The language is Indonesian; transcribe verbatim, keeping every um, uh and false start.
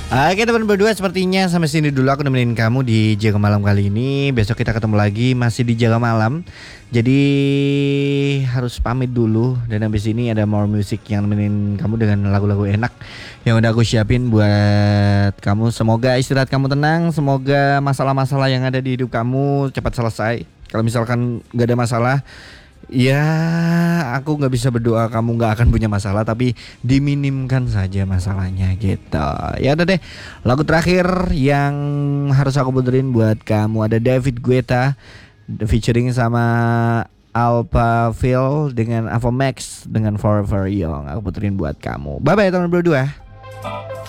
Oke teman berdua, sepertinya sampai sini dulu aku nemenin kamu di Jaga Malam kali ini. Besok kita ketemu lagi masih di Jaga Malam. Jadi harus pamit dulu. Dan habis ini ada more music yang nemenin kamu dengan lagu-lagu enak yang udah aku siapin buat kamu. Semoga istirahat kamu tenang. Semoga masalah-masalah yang ada di hidup kamu cepat selesai. Kalau misalkan gak ada masalah, ya, aku nggak bisa berdoa kamu nggak akan punya masalah, tapi diminimkan saja masalahnya gitu. Ya udah deh, lagu terakhir yang harus aku puterin buat kamu ada David Guetta featuring sama Alpha Phil dengan Ava Max dengan Forever Young. Aku puterin buat kamu. Bye bye teman berdua.